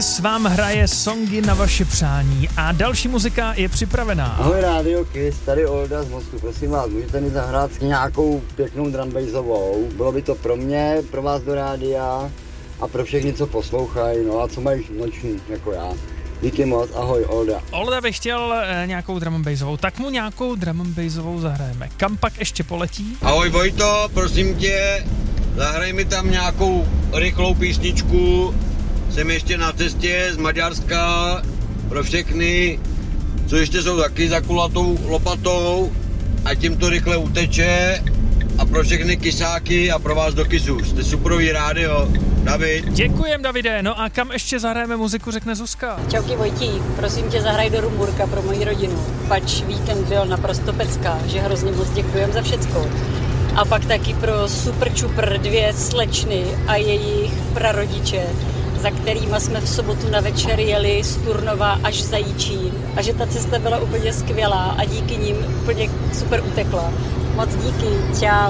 S vám hraje songy na vaše přání a další muzika je připravená. Ahoj Radio Kiss, tady Olda z Mostu, prosím vás, můžete mi zahrát nějakou pěknou drumbassovou, bylo by to pro mě, pro vás do rádia a pro všechny, co poslouchají, no a co mají noční, jako já. Díky moc, ahoj Olda. Olda by chtěl nějakou drumbassovou, tak mu nějakou drumbassovou zahrajeme. Kam pak ještě poletí? Ahoj Vojto, prosím tě, zahraj mi tam nějakou rychlou písničku. Jsem ještě na cestě z Maďarska pro všechny, co ještě jsou taky za kulatou lopatou, ať tím to rychle uteče a pro všechny kysáky a pro vás do kysu. Jste superový rádio. David. Děkujem, Davide. No a kam ještě zahrajeme muziku, řekne Zuzka. Čauky Vojtí, prosím tě zahraj do Rumburka pro moji rodinu. Pač víkend byl naprosto pecka, že hrozně moc děkujem za všecko. A pak taky pro super čupr 2 slečny a jejich prarodiče, za kterýma jsme v sobotu na večer jeli z Turnova až za Jičín a že ta cesta byla úplně skvělá a díky nim úplně super utekla. Moc díky, čau.